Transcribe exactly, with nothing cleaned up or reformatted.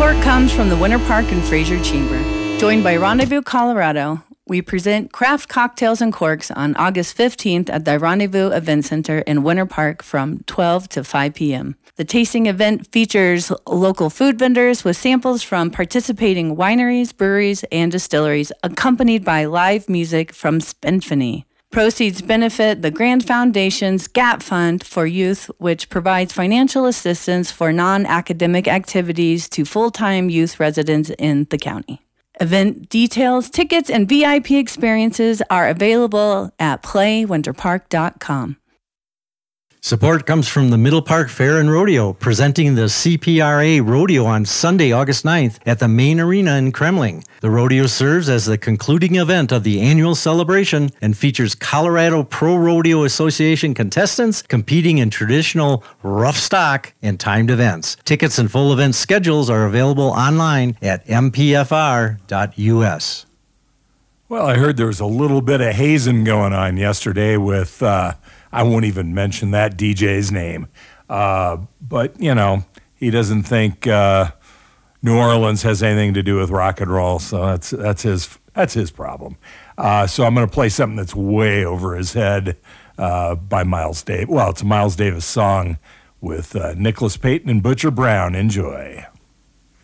Support comes from the Winter Park and Fraser Chamber. Joined by Rendezvous Colorado, we present Craft Cocktails and Corks on August fifteenth at the Rendezvous Event Center in Winter Park from twelve to five p.m. The tasting event features local food vendors with samples from participating wineries, breweries, and distilleries, accompanied by live music from Spinfany. Proceeds benefit the Grand Foundation's GAP Fund for Youth, which provides financial assistance for non-academic activities to full-time youth residents in the county. Event details, tickets, and V I P experiences are available at play winter park dot com. Support comes from the Middle Park Fair and Rodeo, presenting the C P R A Rodeo on Sunday, August ninth at the main arena in Kremling. The rodeo serves as the concluding event of the annual celebration and features Colorado Pro Rodeo Association contestants competing in traditional rough stock and timed events. Tickets and full event schedules are available online at m p f r dot u s. Well, I heard there was a little bit of hazing going on yesterday with... Uh, I won't even mention that D J's name. Uh, but, you know, he doesn't think uh, New Orleans has anything to do with rock and roll, so that's that's his that's his problem. Uh, so I'm going to play something that's way over his head uh, by Miles Davis. Well, it's a Miles Davis song with uh, Nicholas Payton and Butcher Brown. Enjoy.